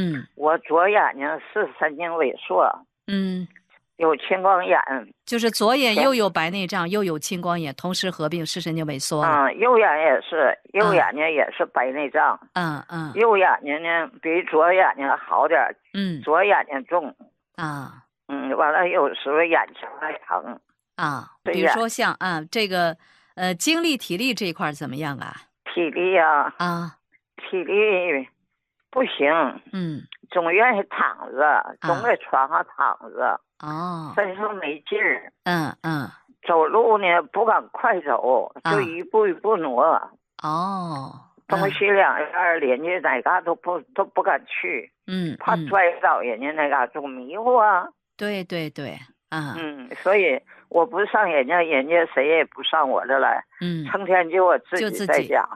我左眼睛视神经萎缩，有青光眼， 就是左眼又有白内障又有青光眼，同时合并视神经萎缩了。右眼也是，右眼睛也是白内障。右眼睛呢比左眼睛好点，左眼睛重。完了有时候眼睛还疼。 比如说像这个精力体力这一块怎么样啊？ 体力呀体力不行。总愿意躺着，总在床上躺着。身上没劲儿。走路呢不敢快走，就一步一步挪。东西两院邻居哪嘎都不敢去。怕摔倒，人家那嘎总迷糊啊。 对。 所以我不上人家，人家谁也不上我这来。成天就我自己在家。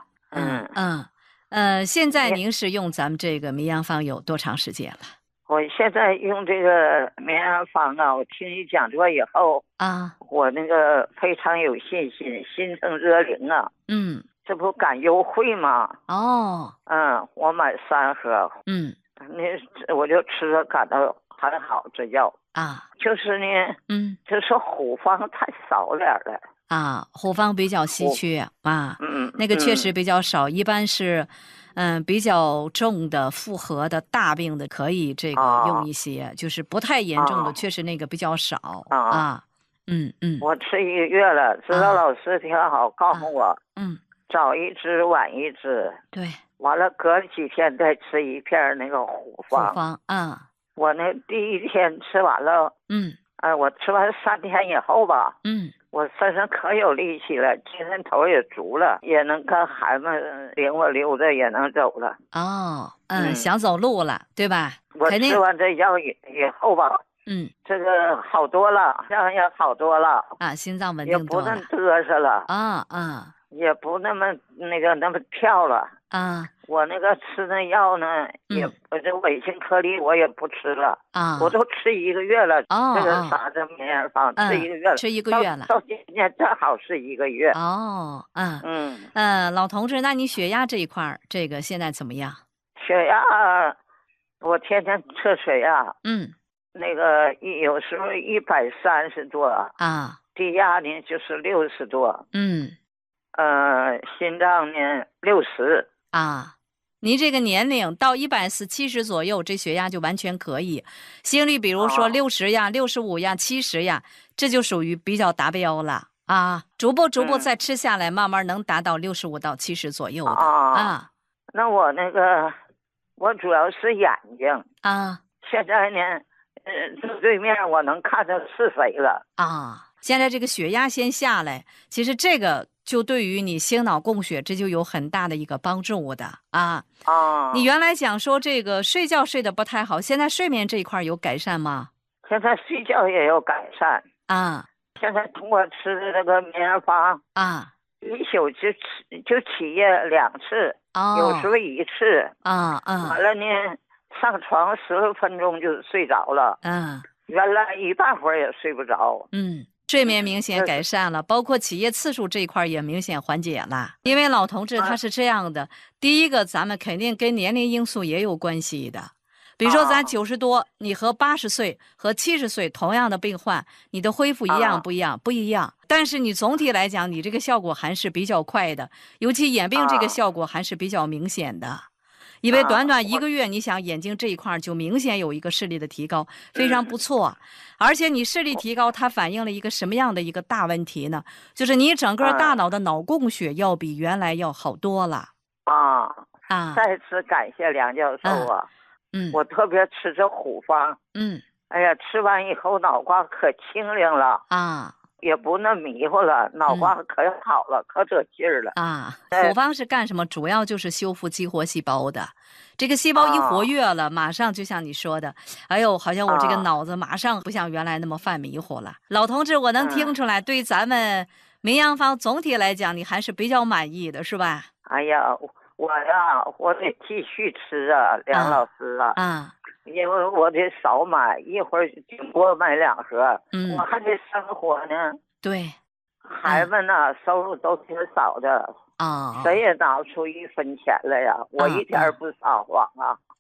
现在您是用咱们这个绵阳方有多长时间了？ 我现在用这个绵阳方啊，我听你讲座以后我那个非常有信心，心生热灵啊。这不赶优惠吗？我买3盒。那我就吃着感到很好，这药就是呢，就是虎方太少点了。 虎方比较稀缺那个确实比较少，一般是比较重的复合的大病的可以这个用一些，就是不太严重的确实那个比较少我吃1个月了，指导老师挺好，告诉我早一支晚一支。 对， 完了隔几天再吃一片那个虎方。我那第1天吃完了，我吃完3天以后吧，我身上可有力气了，精神头也足了，也能跟孩子领我溜达，也能走了。 想走路了，对吧？ 我吃完这药以后吧，这个好多了，这样也好多了心脏稳定多了， 也不那嘚瑟了也不那么那么跳了我那个吃那药呢，也这维新颗粒我也不吃了我都吃1个月了。这个啥这绵阳方吃1个月了， 吃1个月了， 到今天正好是1个月。 老同志，那你血压这一块这个现在怎么样？ 血压我天天测血压，那个有时候130多低压呢就是60多，心脏呢60 您这个年龄到140、70左右，这血压就完全可以。心率比如说60呀、65呀、70呀，这就属于比较达标了逐步再吃下来，慢慢能达到65到70左右的那我那个我主要是眼睛现在呢对面我能看着是谁了现在这个血压先下来，其实这个就对于你心脑供血这就有很大的一个帮助的你原来讲说这个睡觉睡得不太好，现在睡眠这一块有改善吗？ 现在睡觉也有改善现在通过吃的这个绵阳方一宿就起夜2次有时候1次完了呢上床10分钟就睡着了原来一大会儿也睡不着睡眠明显改善了，包括起夜次数这一块也明显缓解了。因为老同志他是这样的，第一个咱们肯定跟年龄因素也有关系的。比如说咱90多，你和80岁和70岁同样的病患，你的恢复一样不一样？不一样。但是你总体来讲，你这个效果还是比较快的，尤其眼病这个效果还是比较明显的。因为短1个月，你想眼睛这一块就明显有一个视力的提高，非常不错。而且你视力提高，它反映了一个什么样的一个大问题呢？就是你整个大脑的脑供血要比原来要好多了。 再次感谢梁教授我特别吃这虎方哎呀，吃完以后脑瓜可清灵了也不那迷糊了，脑瓜可好了可得劲儿了虎方是干什么？主要就是修复激活细胞的。这个细胞一活跃了马上就像你说的，哎呦好像我这个脑子马上不像原来那么犯迷糊了。老同志，我能听出来对咱们绵阳方总体来讲你还是比较满意的是吧？ 哎呀我得继续吃梁老师因为我得少买，一会儿顶多买2盒我还得生活呢。 对， 孩子呢收入都挺少的谁也拿不出1分钱来呀我一点儿不撒谎